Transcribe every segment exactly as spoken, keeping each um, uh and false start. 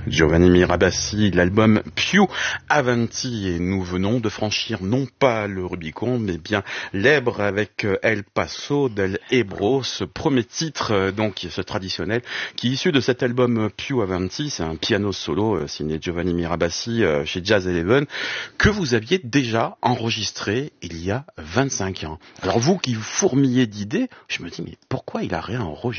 Giovanni Mirabassi, l'album Più Avanti, et nous venons de franchir non pas le Rubicon, mais bien l'Èbre avec El Paso del Ebro, ce premier titre, donc ce traditionnel, qui est issu de cet album Più Avanti. C'est un piano solo signé Giovanni Mirabassi chez Jazz Eleven, que vous aviez déjà enregistré il y a vingt-cinq ans. Alors vous qui fourmillez d'idées, je me dis, mais pourquoi il a réenregistré ?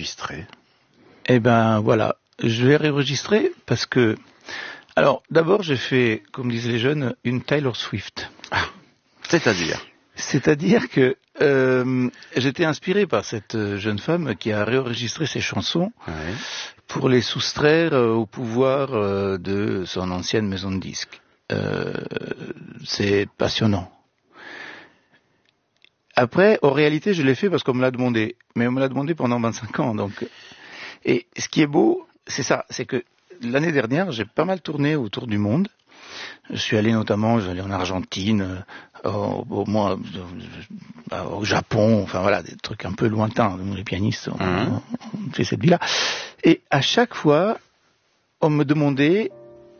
Eh ben voilà. Je l'ai réenregistré parce que... Alors, d'abord, j'ai fait, comme disent les jeunes, une Taylor Swift. Ah, c'est-à-dire C'est-à-dire que euh, j'étais inspiré par cette jeune femme qui a réenregistré ses chansons ouais. pour les soustraire euh, au pouvoir euh, de son ancienne maison de disques. Euh, c'est passionnant. Après, en réalité, je l'ai fait parce qu'on me l'a demandé. Mais on me l'a demandé pendant vingt-cinq ans. Donc... Et ce qui est beau... C'est ça, c'est que l'année dernière, j'ai pas mal tourné autour du monde. Je suis allé notamment, j'allais en Argentine, au, au, moins, au Japon, enfin voilà, des trucs un peu lointains. Nous, les pianistes, on, mmh. on fait cette vie-là. Et à chaque fois, on me demandait,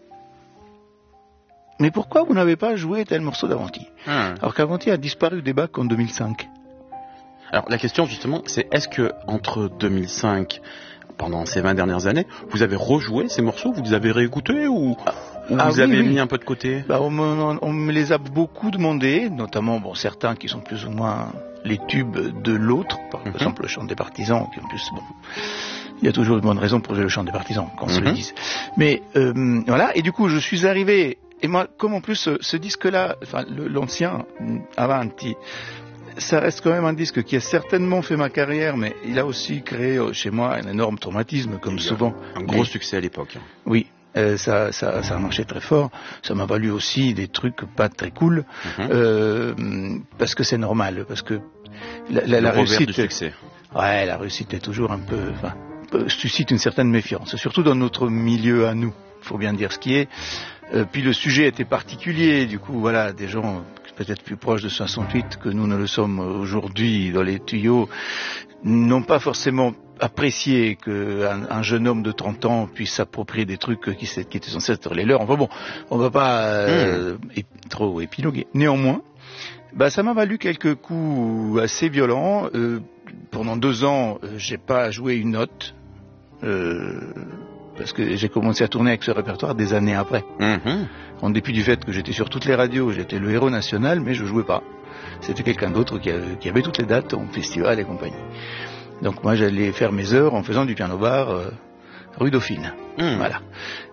mais pourquoi vous n'avez pas joué tel morceau d'Avanti ? mmh. Alors qu'Avanti a disparu des bacs en deux mille cinq. Alors la question justement, c'est est-ce que entre deux mille cinq... pendant ces vingt dernières années, vous avez rejoué ces morceaux, vous les avez réécoutés ou, ou ah, vous oui, avez oui. mis un peu de côté ? Bah, on, me, on me les a beaucoup demandés, notamment bon, certains qui sont plus ou moins les tubes de l'autre, par mm-hmm. exemple le chant des partisans, qui en plus, bon, il y a toujours une bonne raison pour jouer le chant des partisans, qu'on mm-hmm. se le dise. Mais euh, voilà, et du coup je suis arrivé, et moi, comme en plus ce, ce disque-là, enfin le, l'ancien Avanti, ça reste quand même un disque qui a certainement fait ma carrière, mais il a aussi créé chez moi un énorme traumatisme, comme il souvent. Un gros mais, succès à l'époque. Oui, euh, ça, ça, ça a marché très fort. Ça m'a valu aussi des trucs pas très cool, mm-hmm. euh, parce que c'est normal, parce que la, la, la réussite. Du succès. Ouais, la réussite est toujours un peu, enfin, suscite une certaine méfiance, surtout dans notre milieu à nous. Il faut bien dire ce qui est. Euh, puis le sujet était particulier, du coup, voilà, des gens peut-être plus proches de soixante-huit que nous ne le sommes aujourd'hui dans les tuyaux, n'ont pas forcément apprécié qu'un un jeune homme de trente ans puisse s'approprier des trucs qui, qui étaient censés être les leurs. Enfin bon, on ne va pas euh, mmh. ép- trop épiloguer. Néanmoins, bah, ça m'a valu quelques coups assez violents. Euh, pendant deux ans, euh, j'ai pas joué une note. Euh, parce que j'ai commencé à tourner avec ce répertoire des années après. Mmh. En dépit du fait que j'étais sur toutes les radios, j'étais le héros national, mais je jouais pas. C'était quelqu'un d'autre qui avait, qui avait toutes les dates en festival et compagnie. Donc moi, j'allais faire mes heures en faisant du piano-bar euh, rue Dauphine. Mmh. Voilà.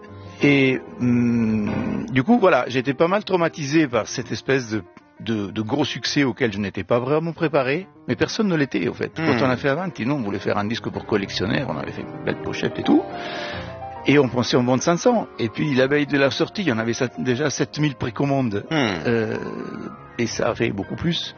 Et hum, du coup, voilà, j'étais pas mal traumatisé par cette espèce de, de, de gros succès auquel je n'étais pas vraiment préparé, mais personne ne l'était, au fait. Mmh. Quand on a fait Avanti, nous, on voulait faire un disque pour collectionneurs, on avait fait une belle pochette et tout. Et on pensait en vendre cinq cents. Et puis, la veille de la sortie, il y en avait déjà sept mille précommandes. Mmh. Euh, et ça a fait beaucoup plus.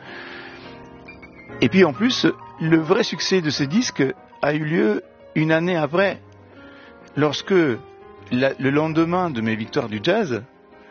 Et puis, en plus, le vrai succès de ce disque a eu lieu une année après, lorsque, la, le lendemain de mes victoires du jazz,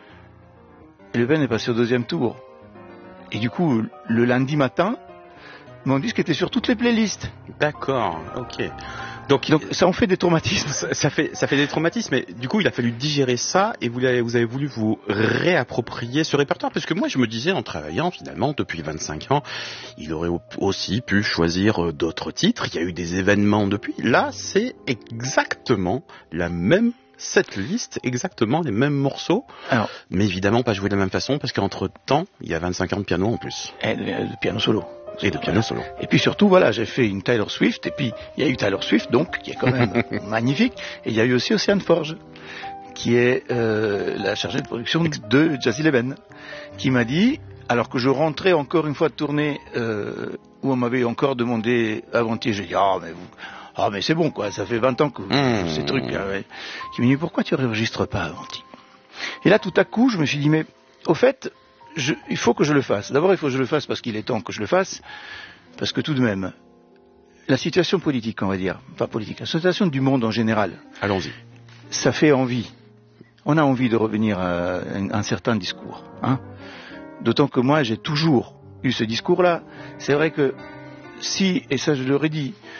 Le Pen est passé au deuxième tour. Et du coup, le lundi matin, mon disque était sur toutes les playlists. D'accord, ok. Donc, Donc ça en fait des traumatismes. Ça, ça, fait, ça fait des traumatismes, mais du coup il a fallu digérer ça et vous avez, vous avez voulu vous réapproprier ce répertoire, parce que moi je me disais en travaillant finalement depuis vingt-cinq ans, il aurait aussi pu choisir d'autres titres, il y a eu des événements depuis. Là c'est exactement la même cette liste, exactement les mêmes morceaux, alors, mais évidemment pas joué de la même façon, parce qu'entre temps il y a vingt-cinq ans de piano en plus. Et le, le piano solo. Et de piano solo. Et puis surtout, voilà, j'ai fait une Taylor Swift, et puis il y a eu Taylor Swift, donc, qui est quand même magnifique, et il y a eu aussi Ocean Forge, qui est euh, la chargée de production de Jazz Eleven, qui m'a dit, alors que je rentrais encore une fois de tournée, euh, où on m'avait encore demandé Avanti, j'ai dit, ah, oh, mais vous, ah, oh, mais c'est bon, quoi, ça fait vingt ans que mmh. ces trucs, hein, ouais. Qui m'a dit, pourquoi tu ne réenregistres pas Avanti? Et là, tout à coup, je me suis dit, mais, au fait, Je, il faut que je le fasse. D'abord, il faut que je le fasse parce qu'il est temps que je le fasse, parce que tout de même, la situation politique, on va dire, pas politique, la situation du monde en général, allons-y, ça fait envie. On a envie de revenir à un, un certain discours, hein. D'autant que moi, j'ai toujours eu ce discours-là. C'est vrai que si, et ça je leur ai dit,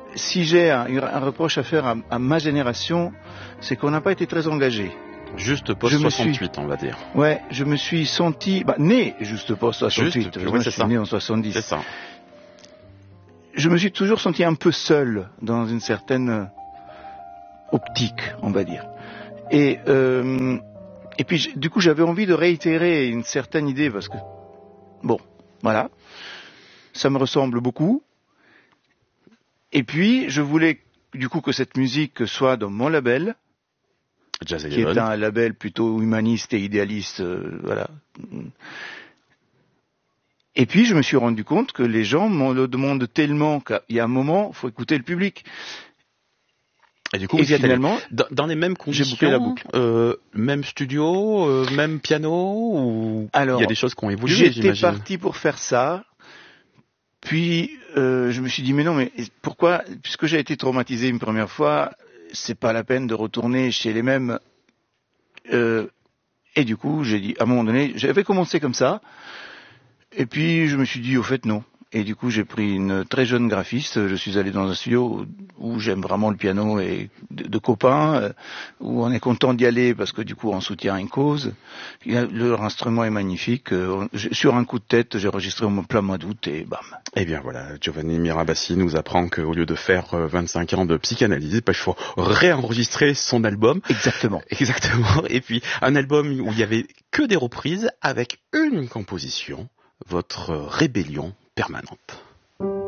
si j'ai un, un reproche à faire à, à ma génération, c'est qu'on n'a pas été très engagé. Juste post soixante-huit, on va dire. Ouais, je me suis senti, bah, né juste post soixante-huit. Juste, Moi, ouais, je c'est suis ça. né en soixante-dix. C'est ça. Je me suis toujours senti un peu seul dans une certaine optique, on va dire. Et euh, et puis du coup, j'avais envie de réitérer une certaine idée parce que bon, voilà, ça me ressemble beaucoup. Et puis, je voulais du coup que cette musique soit dans mon label. Jazz qui est un label plutôt humaniste et idéaliste, euh, voilà. Et puis je me suis rendu compte que les gens m'en le demandent tellement qu'il y a un moment, il faut écouter le public. Et du coup, et vous finalement, dans, dans les mêmes conditions, j'ai bouclé la boucle. Euh, même studio, euh, même piano, ou alors, il y a des choses qui ont évolué, j'étais j'imagine. parti pour faire ça. Puis euh, je me suis dit mais non, mais pourquoi, puisque j'ai été traumatisé une première fois, c'est pas la peine de retourner chez les mêmes. Euh, et du coup, j'ai dit, à un moment donné, j'avais commencé comme ça, et puis je me suis dit, au fait, non. Et du coup, j'ai pris une très jeune graphiste, je suis allé dans un studio où j'aime vraiment le piano et de, de copains, où on est content d'y aller parce que du coup, on soutient une cause. Leur instrument est magnifique. Sur un coup de tête, j'ai enregistré au plein mois d'août et bam. Eh bien voilà, Giovanni Mirabassi nous apprend qu'au lieu de faire vingt-cinq ans de psychanalyse, bah, il faut réenregistrer son album. Exactement. Exactement. Et puis un album où il y avait que des reprises avec une composition, votre rébellion permanente.